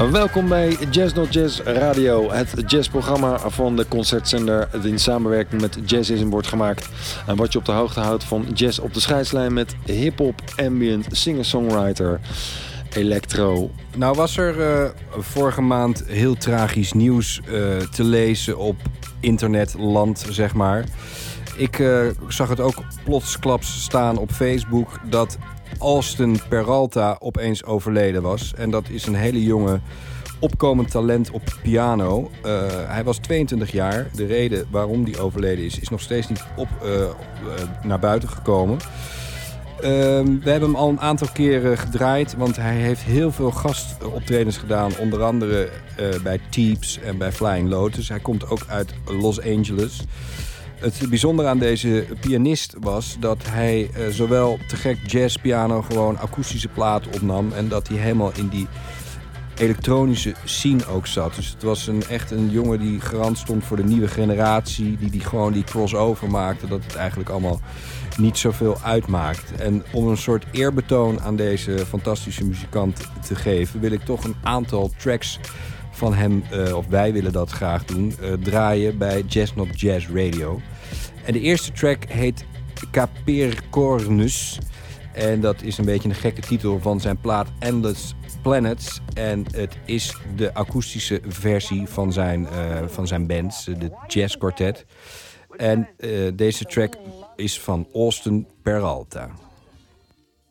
Welkom bij Jazz Not Jazz Radio, het jazzprogramma van de concertzender dat in samenwerking met Jazzism wordt gemaakt. En wat je op de hoogte houdt van jazz op de scheidslijn met hip-hop, ambient, singer-songwriter, electro. Nou was er vorige maand heel tragisch nieuws te lezen op internetland, zeg maar. Ik zag het ook plotsklaps staan op Facebook dat Austin Peralta opeens overleden was. En dat is een hele jonge opkomend talent op piano. Hij was 22 jaar. De reden waarom hij overleden is nog steeds niet naar buiten gekomen. We hebben hem al een aantal keren gedraaid, want hij heeft heel veel gastoptredens gedaan. Onder andere bij Teeps en bij Flying Lotus. Hij komt ook uit Los Angeles. Het bijzondere aan deze pianist was dat hij zowel te gek jazzpiano gewoon akoestische platen opnam en dat hij helemaal in die elektronische scene ook zat. Dus het was echt een jongen die garant stond voor de nieuwe generatie, die gewoon die crossover maakte, dat het eigenlijk allemaal niet zoveel uitmaakt. En om een soort eerbetoon aan deze fantastische muzikant te geven, wil ik toch een aantal tracks van hem, of wij willen dat graag doen, draaien bij Jazz Not Jazz Radio. En de eerste track heet Capricornus. En dat is een beetje een gekke titel van zijn plaat Endless Planets. En het is de akoestische versie van zijn band, de Jazz Quartet. En deze track is van Austin Peralta.